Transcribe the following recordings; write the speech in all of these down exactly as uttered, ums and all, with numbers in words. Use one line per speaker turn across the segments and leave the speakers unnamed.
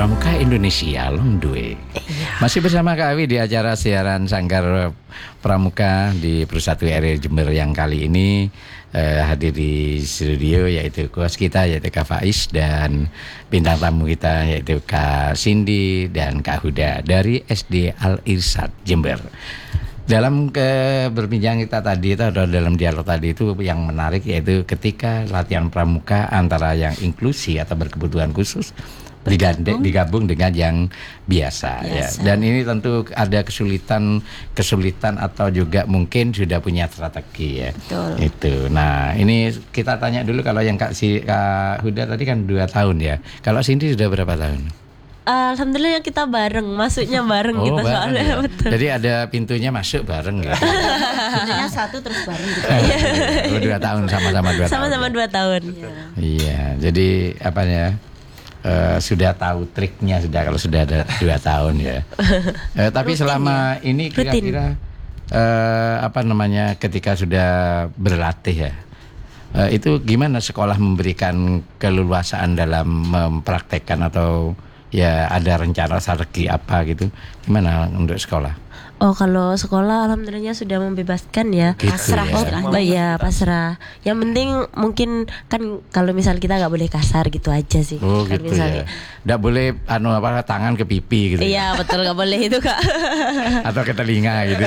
Pramuka Indonesia Longdue. Masih bersama Kak Awi di acara siaran Sanggar Pramuka di Persatu R I Jember yang kali ini eh, hadir di studio yaitu kuas kita yaitu Kak Faiz dan bintang tamu kita yaitu Kak Cindy dan Kak Huda dari S D Al Irsyad Jember. Dalam ke berbincang kita tadi itu atau dalam dialog tadi itu yang menarik yaitu ketika latihan pramuka antara yang inklusi atau berkebutuhan khusus digandeng, digabung dengan yang biasa, biasa. Ya. Dan ini tentu ada kesulitan kesulitan atau juga mungkin sudah punya strategi ya.
Betul.
Itu. Nah ini kita tanya dulu kalau yang Kak si Kak Huda tadi kan dua tahun ya. Kalau Cindy sudah berapa tahun?
Alhamdulillah kita bareng, masuknya bareng
oh,
kita
bareng,
soalnya
ya?
betul.
Jadi ada pintunya masuk bareng gitu.
Pintunya satu terus bareng gitu.
Oh, dua tahun sama-sama dua tahun.
Sama-sama dua tahun.
Iya. Iya, jadi apa ya? Uh, sudah tahu triknya sudah kalau sudah ada dua tahun ya. Uh, tapi rutin, selama ya? Ini kira-kira uh, apa namanya ketika sudah berlatih ya. Uh, itu gimana sekolah memberikan keleluasaan dalam mempraktekkan atau ya ada rencana strategi apa gitu, gimana untuk sekolah?
Oh kalau sekolah alhamdulillah sudah membebaskan ya.
Gitu
pasrah
ya.
Oh ya pasrah. Yang penting mungkin kan kalau misal kita nggak boleh kasar gitu aja sih.
Oh
kan
gitu
misalnya.
ya. Nggak boleh anu apa tangan ke pipi gitu.
Iya betul nggak boleh itu Kak.
Atau ke telinga gitu.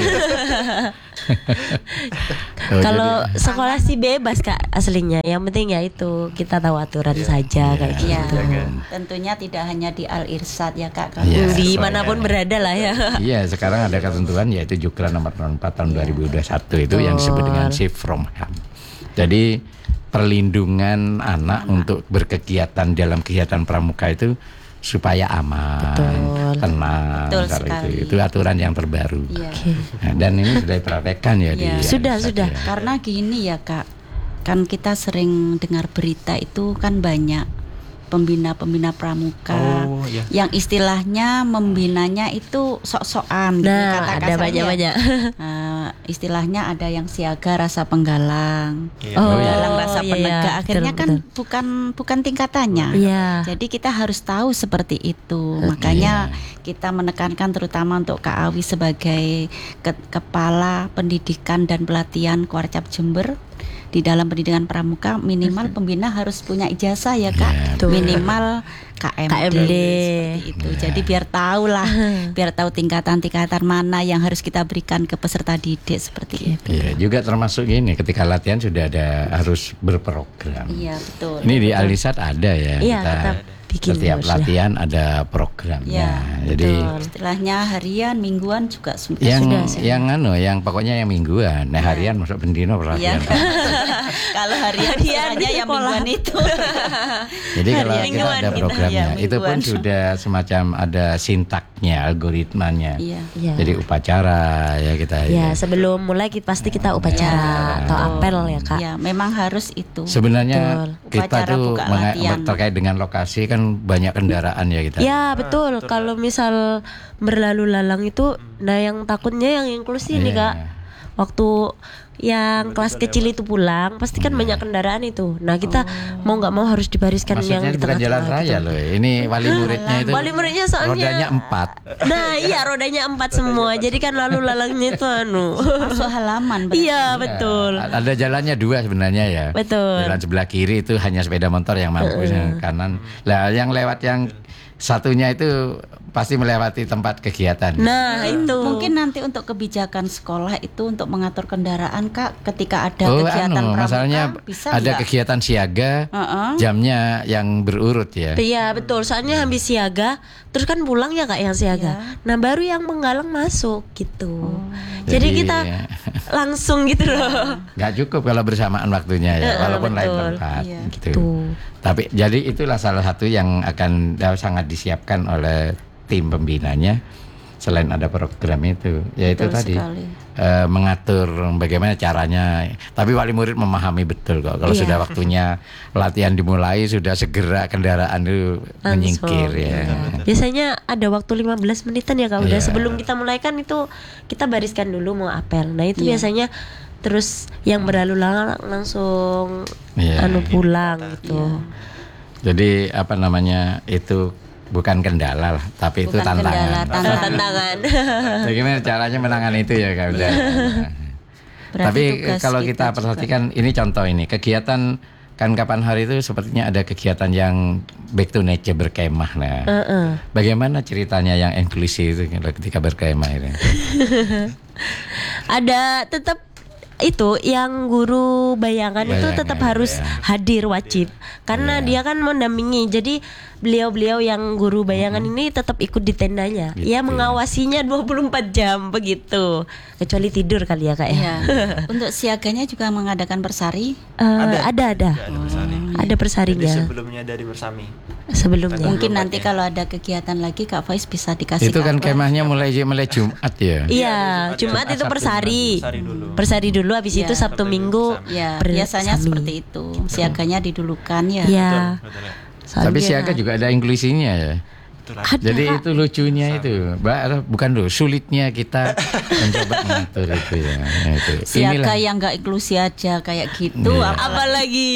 oh, kalau jadi sekolah sih bebas Kak aslinya. Yang penting ya itu kita tahu aturan ya, saja ya, kayak
ya,
gitu.
Ya, tentunya tidak hanya di Al Irsyad ya Kak.
Ya,
di manapun berada lah ya.
Iya sekarang ada ketentuan yaitu Jukran nomor empat tahun dua ribu dua puluh satu itu oh. yang disebut dengan Safe from Harm. Jadi perlindungan anak, anak untuk berkegiatan dalam kegiatan pramuka itu supaya aman, betul. tenang,
betul
itu, itu aturan yang terbaru.
Ya.
Okay.
Nah, dan ini sudah dipraktekkan ya, ya. di
sudah sudah.
Ya.
Karena gini ya Kak, kan kita sering dengar berita itu kan banyak pembina-pembina pramuka oh, ya. yang istilahnya membinanya itu sok-sokan.
Nah, gitu, ada banyak-banyak.
Uh, istilahnya ada yang siaga rasa penggalang,
yeah. oh,
penggalang rasa
iya,
penegak.
iya.
Akhirnya betul, kan betul. bukan bukan tingkatannya.
Yeah.
Jadi kita harus tahu seperti itu. Makanya yeah. kita menekankan terutama untuk Kak Awi sebagai ke- kepala pendidikan dan pelatihan Kuarcap Jember. Di dalam pendidikan pramuka minimal pembina harus punya ijazah ya Kak, yeah, minimal K M D, K M D. Seperti itu. Yeah. Jadi biar tahu lah, biar tahu tingkatan-tingkatan mana yang harus kita berikan ke peserta didik seperti itu.
Iya, yeah, juga termasuk ini ketika latihan sudah ada harus berprogram.
Iya, betul.
Ini di Al Irsyad ada ya.
Iya,
kita
tetap bikin
setiap latihan ya. Ada programnya.
Ya,
jadi
betul. Istilahnya harian, mingguan juga sudah.
Yang
sudah,
yang anu, yang pokoknya yang mingguan. Nah, harian masuk pendino pelatihan.
Ya. Kalau harian hariannya yang mingguan itu.
Jadi kalau kita ada programnya,
ya,
itu pun sudah semacam ada sintaknya, algoritmanya.
Iya.
Ya.
Jadi upacara ya kita.
Ya, ya. sebelum mulai pasti kita upacara ya. atau apel ya Kak.
Ya, memang harus itu.
Sebenarnya
betul.
kita
upacara
tuh menga- terkait dengan lokasi kan banyak kendaraan ya kita.
Ya betul. Ah, kalau misal berlalu lalang itu, nah yang takutnya yang inklusi nih Kak. Waktu yang kelas kecil itu pulang pasti kan hmm. banyak kendaraan itu. Nah kita oh. mau nggak mau harus dibariskan.
Maksudnya
yang di
bukan jalan raya loh. Ini wali muridnya itu.
Wali muridnya soalnya
rodanya empat.
Nah iya rodanya empat semua. Jadi kan lalu lalangnya itu anu.
Masuk halaman.
Berarti. Iya betul.
Ya, ada jalannya dua sebenarnya ya.
Betul.
Jalan sebelah kiri itu hanya sepeda motor yang mampu, uh. yang kanan. Lah yang lewat yang satunya itu pasti melewati tempat kegiatan.
Nah
hmm.
itu
mungkin nanti untuk kebijakan sekolah itu untuk mengatur kendaraan Kak ketika ada
oh,
kegiatan
anu,
pramuka
masalahnya
bisa
ada
enggak?
Kegiatan siaga uh-uh. jamnya yang berurut ya.
Iya betul soalnya habis siaga terus kan pulang ya Kak yang siaga. Ya. Nah baru yang menggalang masuk gitu. Oh. Jadi, Jadi kita ya. langsung gitu loh.
Gak cukup kalau bersamaan waktunya ya, uh, walaupun betul. lain tempat iya. gitu. Tuh. Tapi jadi itulah salah satu yang akan sangat disiapkan oleh tim pembinanya selain ada program itu yaitu betul tadi uh, mengatur bagaimana caranya, tapi wali murid memahami betul kok kalau iya. sudah waktunya latihan dimulai sudah segera kendaraan itu langsung menyingkir ya.
Iya. Biasanya ada waktu lima belas menitan ya Kak udah iya. sebelum kita mulai kan itu kita bariskan dulu mau apel. Nah itu iya. biasanya terus yang berlalu lalang langsung iya. anu pulang gitu.
Iya. Jadi apa namanya itu bukan kendala lah, tapi itu
Bukan
tantangan.
kendala,
Oh,
tantangan.
tantangan.
Bagaimana caranya menangani itu ya Kak Uda?
Berarti
Tapi
tugas
kalau kita,
kita juga.
perhatikan ini contoh ini kegiatan kan kapan hari itu sepertinya ada kegiatan yang back to nature berkemah. Nah,
Heeh.
bagaimana ceritanya yang inklusi itu ketika berkemah itu?
Ada tetap itu yang guru bayangan, itu
Bayangan,
tetap harus
ya.
hadir wajib karena
Ya.
dia kan mendampingi. Jadi beliau-beliau yang guru bayangan ini tetap ikut di tendanya.
Gitu
Ya
ya.
mengawasinya dua puluh empat jam begitu. Kecuali tidur kali ya Kak ya.
Iya. Untuk siaganya juga mengadakan bersari.
Eh, ada ada ada.
Ya, ada bersari.
Ada
Jadi
persarinya
sebelumnya dari bersami.
sebelumnya.
Mungkin
Belum
nanti
pakai.
kalau ada kegiatan lagi Kak Faiz bisa dikasih
Itu kan
kabar.
kemahnya mulai mulai Jumat ya.
Iya,
Jumat,
Jumat
ya.
itu persari.
Bersari dulu.
Persari dulu, habis
Iya.
itu Sabtu
Sabtu
Minggu.
bersami.
Ya,
bersami.
biasanya seperti itu. Siaganya didulukan ya.
Iya.
Betul, betul ya.
Tapi
Soalnya-
siaga juga ada inklusinya ya.
Betul lah.
Ada,
Jadi
Kak.
itu lucunya itu, Mbak, bukan loh, sulitnya kita mencoba mengatur itu ya. Itu.
Siaga yang nggak inklusi aja kayak gitu.
Iya.
apalagi-
apalagi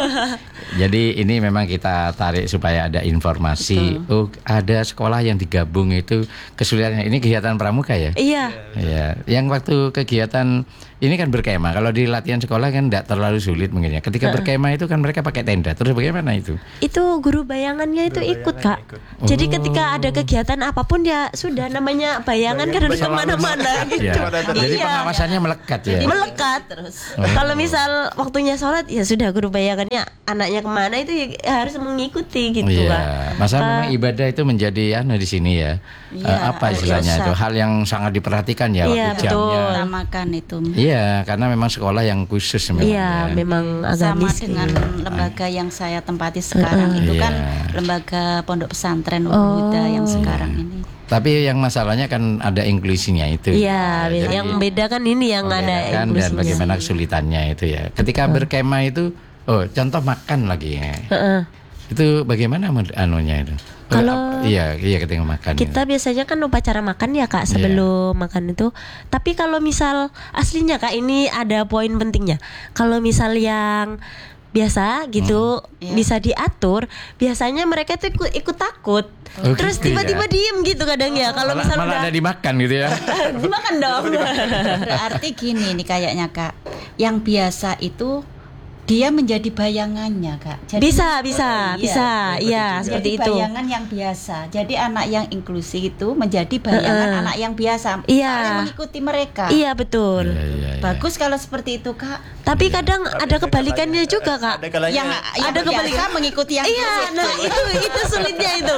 Jadi ini memang kita tarik supaya ada informasi. Oh, ada sekolah yang digabung itu kesulitannya. Ini kegiatan pramuka ya?
iya.
Ya, yang waktu kegiatan ini kan berkemah. Kalau di latihan sekolah kan tidak terlalu sulit mungkin ya. Ketika berkemah itu kan mereka pakai tenda. Terus bagaimana itu?
Itu guru bayangannya itu
Guru
ikut
bayangan
Kak.
ikut.
Jadi ketika ada kegiatan apapun ya sudah, namanya bayangan kan harus kemana-mana gitu.
Ya. Jadi
Iya.
pengawasannya melekat ya.
Melekat terus. Kalau misal waktunya sholat ya sudah, guru bayangannya anaknya kemana itu ya harus mengikuti gitu
Iya,
Kak.
masa
Kak,
memang ibadah itu menjadi anu di sini ya.
Iya,
Eh, apa istilahnya
dosa.
itu hal yang sangat diperhatikan ya
Iya,
waktu
betul.
jamnya.
Utamakan itu.
Iya, karena memang sekolah yang khusus memang.
Iya,
ya.
memang
Sama
agamis
dengan
gitu.
lembaga yang saya tempati sekarang itu kan
Iya.
lembaga pondok pesantren
Oh.
Buddha yang sekarang ini.
Tapi yang masalahnya kan ada inklusinya itu.
Iya,
Ya, jadi
yang beda kan ini yang ada
membedakan dan
inklusinya.
bagaimana kesulitannya itu ya. Ketika berkemah itu, oh contoh makan lagi ya.
Heeh.
Itu bagaimana mod- anunya itu? Oh,
Kalau-
ap- iya, iya ketika makan.
Kita biasanya kan upacara makan ya Kak sebelum makan itu. Tapi kalau misal aslinya Kak, ini ada poin pentingnya. Kalau misal yang biasa gitu
Iya.
bisa diatur, biasanya mereka tuh ikut, ikut takut.
Oh,
Terus
gitu
tiba-tiba
ya.
diem gitu kadang ya. Kalau
malah,
misal
malah
udah
ada dimakan gitu ya.
dimakan dong.
Berarti gini nih kayaknya Kak, yang biasa itu dia menjadi bayangannya Kak.
Bisa, bisa,
Iya.
bisa. Iya,
Jadi
seperti itu.
bayangan yang biasa. Jadi anak yang inklusi itu menjadi bayangan
Heeh.
anak yang biasa.
Iya.
Soalnya mengikuti mereka.
Iya, betul.
Iya, iya, iya.
Bagus kalau seperti itu Kak.
Tapi kadang ada kebalikannya juga Kak.
Ada kalanya
Yang, yang
Ada
biasa
kebalikan.
mengikuti yang
Iya,
biasa.
nah itu itu sulitnya itu.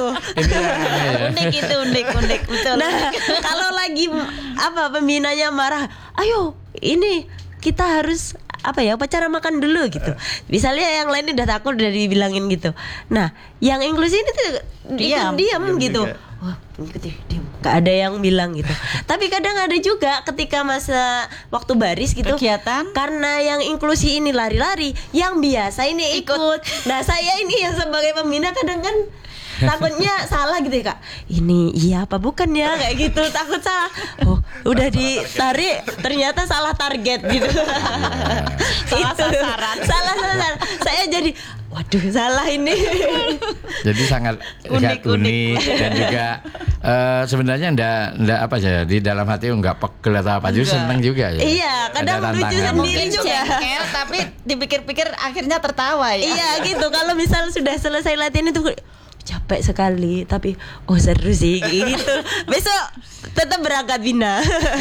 unik itu unik unik betul.
Nah, kalau lagi m- apa pembinanya marah, ayo ini kita harus apa ya, upacara makan dulu gitu. Misalnya yang lain udah takut, udah dibilangin gitu. Nah, yang inklusi ini tuh diam,
Diam.
diam
Diam
gitu.
juga.
Wah, ngikuti diam. Gak ada yang bilang gitu. Tapi kadang ada juga ketika masa waktu baris gitu.
Kegiatan.
Karena yang inklusi ini lari-lari, yang biasa ini ikut. Nah, saya ini yang sebagai pembina kadang kan takutnya salah gitu ya Kak. Ini iya apa bukan ya, kayak gitu, takut salah. Oh, udah ditarik ternyata salah target gitu.
Salah
Itu.
sasaran.
Salah sasaran. Saya jadi waduh salah ini.
Jadi sangat sangat
Unik, unik.
unik dan juga eh, sebenarnya ndak ndak apa aja di dalam hati nggak pegel atau apa, justru seneng juga ya.
Iya, kadang
Ada
lucu
tantangan.
sendiri
Mungkin
juga.
jengkel tapi dipikir-pikir akhirnya tertawa ya.
Iya gitu. Kalau misal sudah selesai latihan itu capek sekali, tapi oh seru sih gitu. Besok tetap berangkat bina.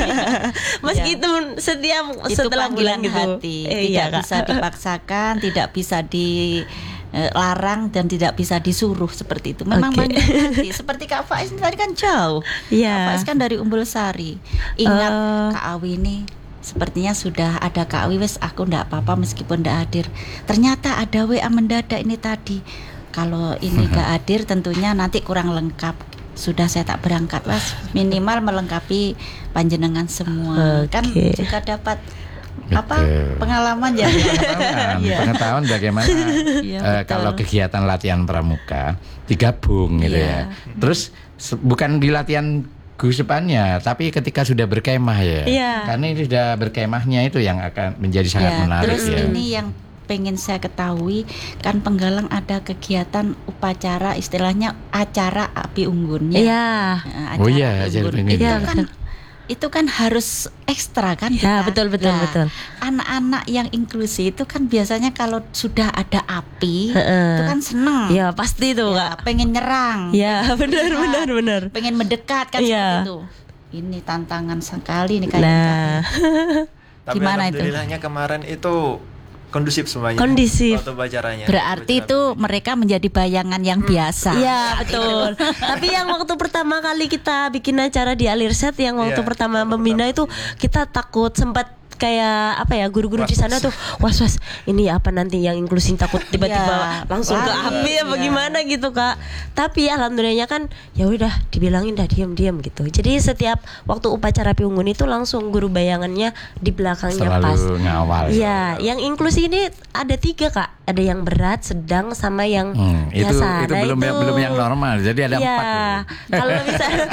Meskipun setiap
Itu
setelah bulan
panggilan
gitu.
hati.
Eh,
tidak
iya, Kak.
bisa dipaksakan, tidak bisa dilarang dan tidak bisa disuruh seperti itu. Memang
Oke.
panggilan hati. Seperti Kak Faiz tadi kan jauh.
Iya.
Kak Faiz kan dari Umbul Sari. Ingat
Eh.
Kak Awi ini sepertinya sudah ada Kak Awi, wes aku ndak apa-apa meskipun ndak hadir. Ternyata ada W A mendadak ini tadi. Kalau ini gak hadir tentunya nanti kurang lengkap. Sudah saya tak berangkat mas, minimal melengkapi panjenengan semua.
Oke.
Kan juga dapat apa
Betul.
pengalaman ya.
Pengetahuan,
Iya.
pengetahuan bagaimana
Iya,
eh,
betul.
kalau kegiatan latihan pramuka digabung gitu
Iya.
ya. Terus se- bukan di latihan gusupannya, tapi ketika sudah berkemah ya.
Iya.
Karena ini sudah berkemahnya itu yang akan menjadi sangat
Ya,
menarik
terus
ya.
ini yang pengen saya ketahui, kan Penggalang ada kegiatan upacara istilahnya acara api unggun ya.
Iya.
Nah,
Oh
acara
iya,
api
acara
unggun.
api
Itu
unggun.
kan
Iya,
itu kan harus ekstra kan
Ya,
kita.
betul, betul,
Nah,
betul.
Anak-anak yang inklusi itu kan biasanya kalau sudah ada api
Heeh.
itu kan senang.
Ya pasti tuh
Ya,
Kak.
pengen nyerang.
Ya benar
Iya.
benar benar.
Pengen mendekat kan
Iya.
seperti itu. Ini tantangan sekali nih kayaknya.
Nah,
Tapi
Gimana itu?
alhamdulillahnya kemarin itu kondusif semuanya.
Kondusif.
Waktu upacaranya.
Berarti
Upacara
itu mereka menjadi bayangan yang biasa.
Iya betul. Tapi yang waktu pertama kali kita bikin acara di Alirset, yang waktu
Iya,
pertama
waktu
membina
pertama
itu kita takut sempat kayak apa ya, guru-guru di sana tuh was was ini apa nanti yang inklusi, takut tiba-tiba
Iya,
langsung ke
lari,
api apa
iya.
gimana gitu Kak. Tapi alhamdulillahnya kan ya udah dibilangin dah diam-diam gitu. Jadi setiap waktu upacara api unggun itu langsung guru bayangannya di belakangnya
Selalu
pas.
ngawal.
Iya, yang inklusi ini ada tiga Kak. Ada yang berat, sedang, sama yang
Hmm, itu
biasa.
itu
Nah,
belum
itu-
belum yang normal. Jadi ada
Iya,
empat. tuh.
kalau misalnya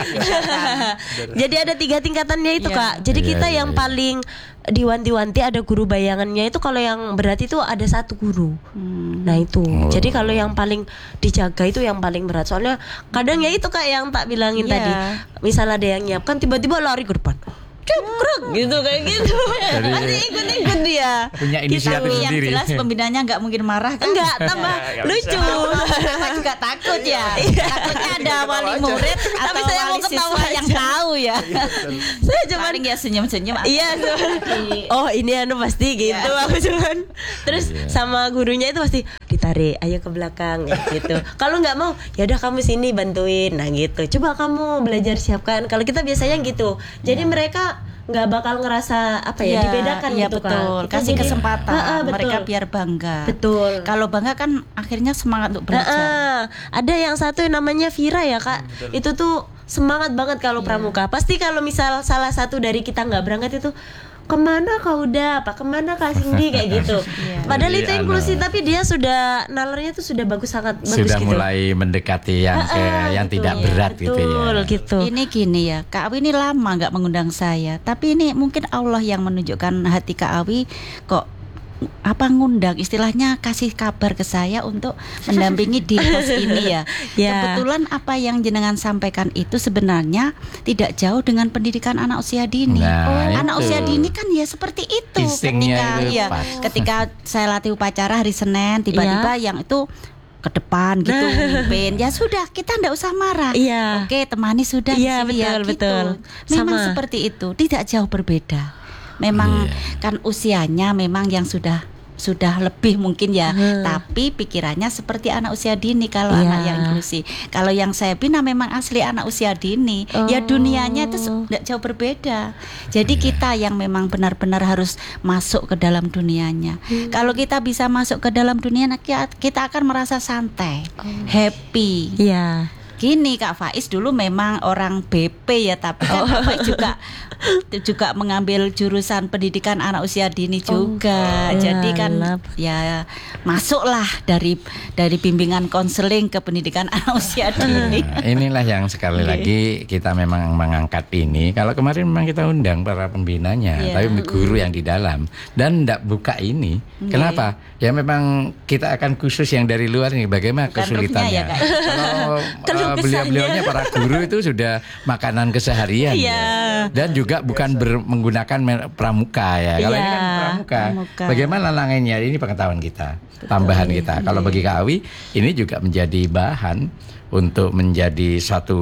jadi ada tiga tingkatannya itu
Iya.
Kak. Jadi
Iya,
kita
iya,
yang
iya.
paling diwanti-wanti ada guru bayangannya itu, kalau yang berat itu ada satu guru.
Hmm.
Nah itu.
Oh.
Jadi kalau yang paling dijaga itu yang paling berat. Soalnya kadang ya itu Kak yang tak bilangin
Iya.
tadi. Misal ada yang nyiapkan tiba-tiba lari ke depan. Cekrek gitu kayak gitu.
Jadi-
Pasti ikut-ikut dia.
Punya inisiatif
Tapi yang
sendiri.
jelas pembinanya nggak mungkin marah kan?
Enggak, tambah
Nggak
lucu.
Kita juga takut ya. Takutnya ada wali murid atau
Tapi saya mau
wali siswa
ketawa
yang
aja.
tahu ya.
Saya cuma
Paling ya senyum-senyum.
Iya cuman, oh ini anu pasti gitu aku cuman. Terus
Iya.
sama gurunya itu pasti ditarik, ayo ke belakang kayak gitu. Kalau nggak mau, ya udah kamu sini bantuin. Nah gitu. Coba kamu belajar siapkan. Kalau kita biasanya gitu. Jadi mereka nggak bakal ngerasa apa ya,
Iya,
dibedakan
iya,
gitu
betul.
Kak. Kita
Kasih
jadi-
kesempatan
Ah, ah, betul.
mereka biar bangga.
Betul.
Kalau bangga kan akhirnya semangat untuk belajar.
Nah, eh, ada yang satu yang namanya Vira ya Kak. Itu tuh semangat banget kalau pramuka. Pasti kalau misal salah satu dari kita nggak berangkat itu, kemana kau udah, apa kemana Kak Cindy kayak gitu. Padahal
Jadi,
itu inklusi,
anu,
tapi dia sudah nalarnya tuh sudah bagus, sangat bagus
Sudah
gitu.
mulai mendekati yang ke
Ah,
yang
betul.
tidak berat gitu ya.
Betul gitu.
Ini gini ya, Kak Awi ini lama nggak mengundang saya, tapi ini mungkin Allah yang menunjukkan hati Kak Awi kok apa ngundang, istilahnya kasih kabar ke saya untuk mendampingi di pos ini ya.
Ya.
Kebetulan apa yang jenengan sampaikan itu sebenarnya tidak jauh dengan pendidikan anak usia dini.
Nah,
oh, anak
itu.
usia dini kan ya seperti itu.
Instingnya
Ketika
itu
ya,
pas.
ketika saya latih upacara hari Senin, tiba-tiba yang itu ke depan gitu mimpin, ya sudah kita ndak usah marah.
Iya.
Oke, temani sudah di
Iya,
sini ya,
betul,
gitu.
betul.
Memang
Sama.
seperti itu, tidak jauh berbeda. Memang
Iya.
kan usianya memang yang sudah sudah lebih mungkin ya,
Hmm.
tapi pikirannya seperti anak usia dini kalau
Iya.
anak yang inklusi. Kalau yang saya bina memang asli anak usia dini, ya
Oh.
dunianya itu tidak jauh berbeda. Jadi kita yang memang benar-benar harus masuk ke dalam dunianya.
Hmm.
Kalau kita bisa masuk ke dalam dunia, kita akan merasa santai, happy.
Iya.
Gini Kak Faiz dulu memang orang B P ya, tapi kan Kak Faiz juga juga mengambil jurusan pendidikan anak usia dini juga.
Oh,
Jadi kan
alah.
ya masuklah dari dari bimbingan konseling ke pendidikan anak usia dini.
Nah, inilah yang sekali lagi kita memang mengangkat ini. Kalau kemarin memang kita undang para pembinanya,
Iya.
tapi guru yang di dalam dan tidak buka ini. Kenapa? Ya memang kita akan khusus yang dari luar nih. Bagaimana
Bukan
kesulitannya?
roofnya ya, Kak.
Kalau
Keluh
uh, beliau-beliaunya para guru itu sudah makanan keseharian.
Iya.
ya. Dan juga bukan ber- menggunakan mer- pramuka ya. Kalau ini kan
Iya,
pramuka.
pramuka.
Bagaimana langennya? Ini pengetahuan kita, tambahan kita. Kalau bagi Kak Awi, ini juga menjadi bahan untuk menjadi satu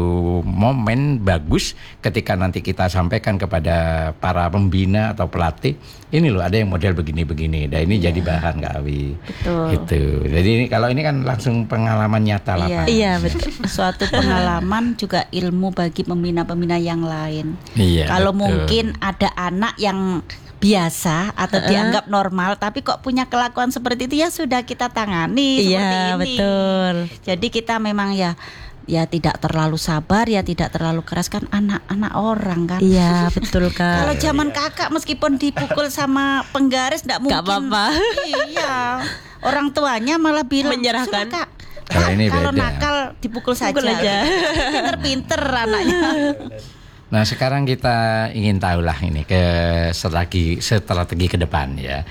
momen bagus ketika nanti kita sampaikan kepada para pembina atau pelatih, ini loh ada yang model begini-begini. Dan ini jadi bahan Kak Awi.
Betul.
Gitu. Jadi ini, kalau ini kan langsung pengalaman nyata
Iya.
lapangan.
Iya betul.
Suatu pengalaman juga ilmu bagi pembina-pembina yang lain.
Iya,
Kalau
betul.
mungkin ada anak yang biasa atau dianggap normal tapi kok punya kelakuan seperti itu, ya sudah kita tangani seperti
Iya
ini.
betul.
Jadi kita memang ya ya tidak terlalu sabar, ya tidak terlalu keras, kan anak-anak orang kan.
Iya betul Kak.
Kalau zaman kakak meskipun dipukul sama penggaris tidak mungkin.
Nggak apa-apa.
Iya. Orang tuanya malah bilang
Menyerahkan.
"Sudah, Kak.
Kalau ini
Kalau
beda.
nakal dipukul saja."
Pukul aja.
Pinter-pinter anaknya.
Nah sekarang kita ingin tahulah ini ke strategi strategi ke depan ya,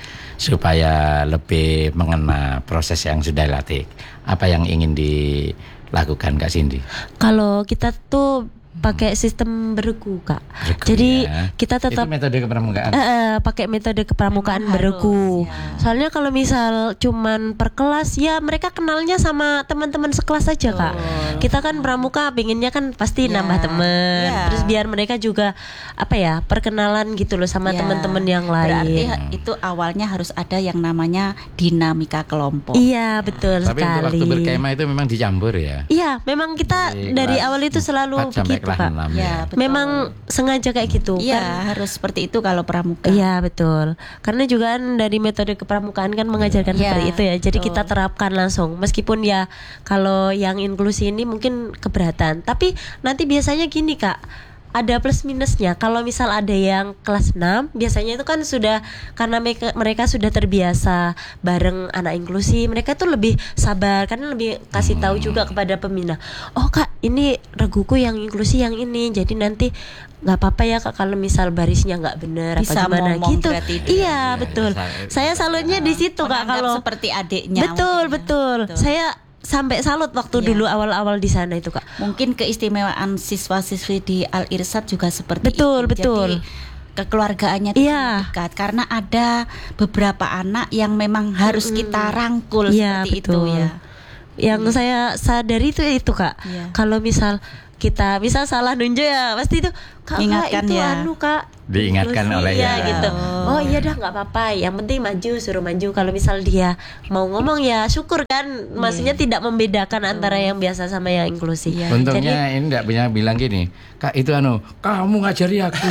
supaya lebih mengena proses yang sudah dilatih. Apa yang ingin dilakukan Kak Cindy?
Kalau kita tuh pakai sistem beregu Kak.
Beregu,
Jadi
ya.
kita tetap
itu metode kepramukaan.
Eh, eh, pakai metode kepramukaan
Memang
beregu.
harus, ya.
Soalnya kalau misal cuman per kelas ya mereka kenalnya sama teman-teman sekelas aja Kak. Kita kan pramuka pinginnya kan pasti
Ya,
nambah teman.
ya.
Terus biar mereka juga apa ya perkenalan gitu loh sama
Ya,
teman-teman yang
Berarti
lain.
ha- itu awalnya harus ada yang namanya dinamika kelompok.
Iya betul
Tapi untuk waktu
sekali.
berkemah itu memang dicampur ya.
Iya memang kita
Dari
dari
kelas
awal itu selalu
empat sampai
begitu
kelas
Kak.
enam
Ya,
ya.
betul.
Memang sengaja kayak gitu.
Iya,
Kan-
harus seperti itu kalau pramuka.
Iya betul. Karena juga kan dari metode kepramukaan kan mengajarkan
Iya,
seperti itu ya. Jadi
betul.
kita terapkan langsung. Meskipun ya kalau yang inklusi ini mungkin keberatan. Tapi nanti biasanya gini Kak. Ada plus minusnya. Kalau misal ada yang kelas enam, biasanya itu kan sudah karena mereka, mereka sudah terbiasa bareng anak inklusi, mereka tuh lebih sabar karena lebih kasih tahu juga kepada pembina. Oh Kak, ini reguku yang inklusi yang ini. Jadi nanti nggak apa-apa ya Kak kalau misal barisnya nggak benar apa
Bisa
gimana
ngomong
gitu.
berarti dia.
Iya, betul.
Saya-
Saya salutnya di situ Kak
Menganggap
kalau
seperti adiknya.
betul,
mungkin ya.
betul. Saya sampai salut waktu
Iya.
dulu awal-awal di sana itu Kak.
Mungkin keistimewaan siswa-siswi di Al Irsyad juga seperti
Betul,
itu.
betul.
Jadi kekeluargaannya itu
Iya.
sangat dekat karena ada beberapa anak yang memang harus kita rangkul
Iya,
seperti itu
betul.
ya.
Yang saya sadari itu itu Kak.
Iya.
Kalau misal kita misal salah nunjuk ya pasti itu Kak, Kak,
Ingatkan
itu
ya.
anu Kak
Diingatkan
inklusi,
oleh
ya
ya.
gitu.
Oh.
Oh iya dah nggak apa-apa. Yang penting maju suruh maju. Kalau misal dia mau ngomong ya syukur kan. Maksudnya tidak membedakan antara yang biasa sama yang inklusi.
Iya.
Untungnya ini enggak punya bilang gini, Kak itu anu, kamu ngajari aku.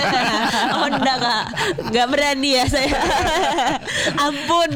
Oh enggak Kak, nggak berani ya saya. Ampun.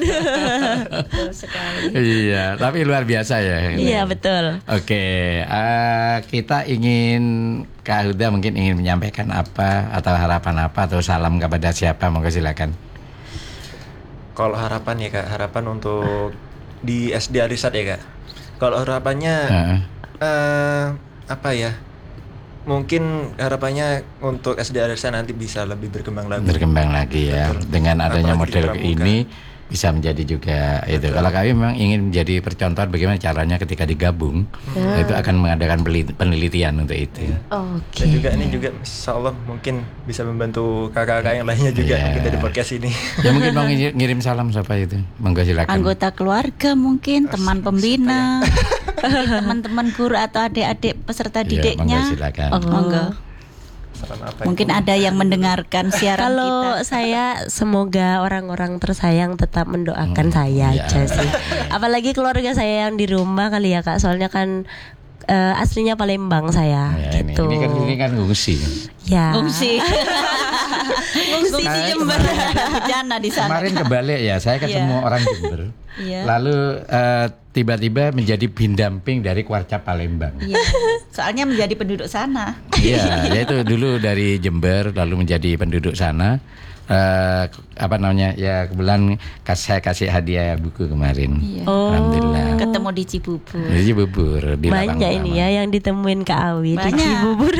Iya, tapi luar biasa ya.
Iya betul.
Oke, eh, kita ingin Kak Huda mungkin ingin menyampaikan apa atau harapan apa atau salam kepada siapa, monggo silakan.
Kalau harapan ya Kak, harapan untuk di S D Al Irsyad ya Kak. Kalau harapannya
Heeh.
eh apa ya? Mungkin harapannya untuk S D Al Irsyad nanti bisa lebih berkembang lagi.
Berkembang lagi ya.
Betul.
Dengan adanya
Apalagi
model
pramuka.
ini bisa menjadi juga itu. Kalau kami memang ingin menjadi percontohan bagaimana caranya ketika digabung, itu akan mengadakan pelit- penelitian untuk itu.
Oke.
Dan juga ini juga insya Allah mungkin bisa membantu kakak-kakak yang lainnya juga
Iya.
kita di podcast ini.
Ya mungkin mau ngir- ngirim salam siapa itu, monggo silakan.
Anggota keluarga mungkin, teman pembina, teman-teman guru atau adik-adik peserta
Iya,
didiknya.
monggo silakan.
Oh.
Monggo.
Salam apa
Mungkin
itu?
ada yang mendengarkan siaran
Kalau
kita.
saya semoga orang-orang tersayang tetap mendoakan
Hmm,
saya
iya.
aja sih. Apalagi keluarga saya yang di rumah kali ya Kak. Soalnya kan eh, aslinya Palembang saya
Ya, ini,
gitu.
ini kan ini kan ngungsi.
Ya.
Ngungsi.
Ngungsi di
Saya
Jember.
Bencana di sana.
Kemarin kebalik ya, saya ketemu orang Jember.
Iya.
Lalu eh, tiba-tiba menjadi pendamping dari Kwarcap Palembang.
Iya. Soalnya menjadi penduduk sana.
Iya, dia itu dulu dari Jember lalu menjadi penduduk sana. Eh, apa namanya? Ya kebetulan kas- saya kasih hadiah buku kemarin.
Iya.
Oh.
Alhamdulillah.
Ketemu di Cibubur.
Jadi bubur di Lapang
Banyak ini
Utama.
ya yang ditemuin Kak Awi di
Banyak.
Cibubur.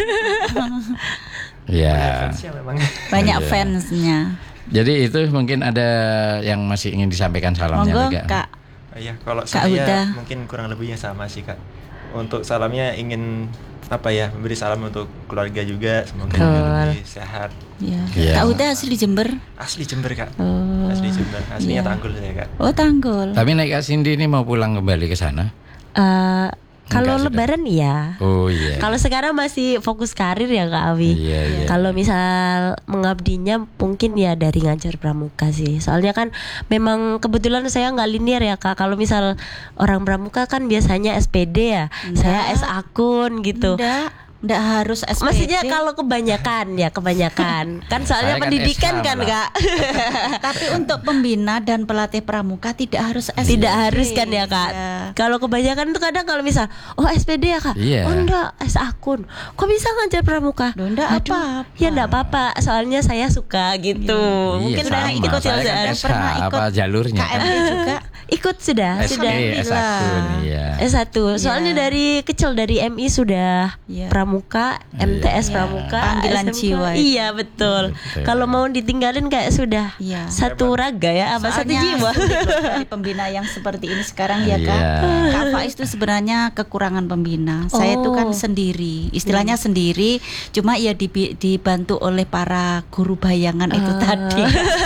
Ya.
Fansnya memang.
Banyak
Iya.
fansnya.
Jadi itu mungkin ada yang masih ingin disampaikan salamnya
Monggo
juga.
Kak.
Iya, kalau
Kak
saya
Huda.
mungkin kurang lebihnya sama sih Kak. Untuk salamnya ingin apa ya, memberi salam untuk keluarga juga, semoga
Betul.
lebih sehat.
Iya.
Iya.
Kak Uda asli Jember.
Asli Jember Kak.
Oh.
Asli Jember, aslinya
Iya.
Tanggul saya Kak.
Oh, Tanggul.
Tapi naik Kak Cindy ini mau pulang kembali ke sana?
Eh, kalau
Enggak, sudah.
lebaran iya.
Oh iya.
Kalau sekarang masih fokus karir ya Kak Awi.
Iya, iya.
Kalau misal mengabdinya mungkin ya dari ngajar pramuka sih. Soalnya kan memang kebetulan saya nggak linear ya Kak. Kalau misal orang pramuka kan biasanya S P D ya.
Enggak.
Saya S akun gitu.
Enggak, enggak harus S P D.
Maksudnya kalau kebanyakan ya kebanyakan. Kan soalnya
Saya kan
pendidikan
S K
kan
malah.
Kak.
Tapi untuk pembina dan pelatih pramuka tidak harus S P D.
Tidak harus kan ya Kak.
Iya.
Kalau kebanyakan tuh kadang kalau misal oh S P D ya Kak.
Iya.
Oh enggak S akun. Kok bisa ngajar pramuka?
Loh, enggak
Aduh,
apa-apa.
Ya enggak apa-apa. Soalnya saya suka gitu.
Iya,
Mungkin
sama.
udah ikut
Saya kan
jurusan.
S H, apa jalurnya
K M D
kan?
juga.
Ikut sudah,
S-
sudah.
eh, S satu nih ya.
S satu. Soalnya
Iya.
dari kecil dari M I sudah
Iya.
pramuka, M T S
Iya.
pramuka,
Panggilan
S M K.
jiwa itu.
Iya, betul.
Betul.
Kalau mau ditinggalin kayak sudah
Iya.
satu raga ya, apa satu
Soalnya
jiwa.
sulit loh dari pembina yang seperti ini sekarang ya
Iya.
Kak. Kak Faiz itu sebenarnya kekurangan pembina. Saya itu kan
Oh.
sendiri, istilahnya sendiri, cuma ya dibi- dibantu oleh para guru bayangan itu
Ah.
tadi.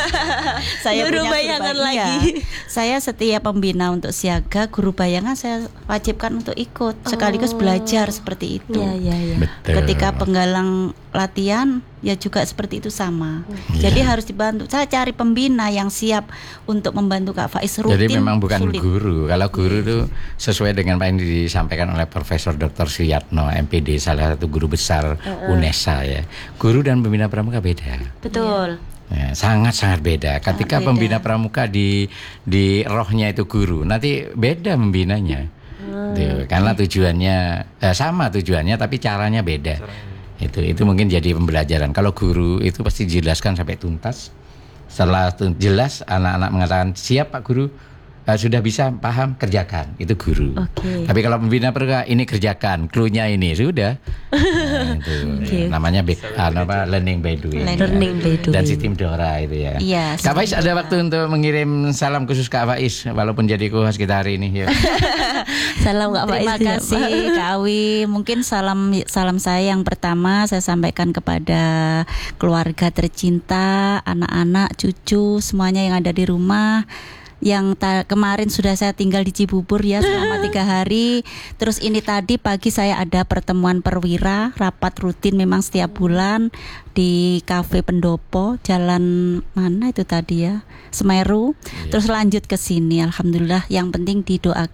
Saya
Guru
punya
bayangan
guru bay-
lagi.
iya. Saya setiap pembina untuk siaga, guru bayangan saya wajibkan untuk ikut sekaligus
Oh.
belajar seperti itu.
Iya, iya, iya.
Betul.
Ketika penggalang latihan ya juga seperti itu sama.
Iya.
Jadi harus dibantu. Saya cari pembina yang siap untuk membantu Kak Faiz rutin.
Jadi memang bukan
sulit.
guru. Kalau guru itu sesuai dengan apa yang disampaikan oleh Profesor Doktor Suyatno, M P D, salah satu guru besar UNESA ya. Guru dan pembina pramuka beda.
Betul.
Ya, sangat-sangat beda. Ketika
beda.
pembina pramuka di di rohnya itu guru, nanti beda membinanya. Tuh, karena tujuannya eh, sama tujuannya, tapi caranya beda. Itu itu mungkin jadi pembelajaran. Kalau guru itu pasti dijelaskan sampai tuntas. Setelah tun- jelas, anak-anak mengatakan siap Pak Guru. Eh, sudah bisa paham, kerjakan, itu guru.
Oke.
Tapi kalau pembina pramuka ini kerjakan, cluenya ini sudah. Nah, itu
Oke.
namanya be- ah, apa, learning by doing.
Learning by doing.
Dan sistem Dora itu ya.
Iya,
Kak Faiz
sistem
ada
Dora.
waktu untuk mengirim salam khusus Kak Faiz walaupun jadi co-host kita hari ini. Ya.
Salam Kak Faiz.
Terima kasih Kak Awi. Mungkin salam salam saya yang pertama saya sampaikan kepada keluarga tercinta, anak-anak, cucu, semuanya yang ada di rumah. Yang ta- kemarin sudah saya tinggal di Cibubur ya selama tiga hari. Terus ini tadi pagi saya ada pertemuan perwira, rapat rutin memang setiap bulan di Cafe Pendopo, jalan mana itu tadi ya, Semeru. Terus lanjut ke sini. Alhamdulillah, yang penting didoakan